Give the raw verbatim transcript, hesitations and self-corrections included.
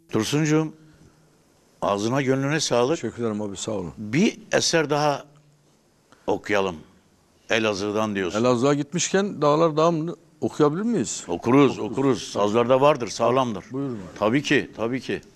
Dursuncuğum, ağzına gönlüne sağlık. Teşekkür ederim abi, sağ olun. Bir eser daha okuyalım. Elazığ'dan diyorsun. Elazığ'a gitmişken Dağlar Dağım'ı okuyabilir miyiz? Okuruz, okuruz. Sazlarda vardır, sağlamdır. Buyurun abi. Tabii ki, tabii ki.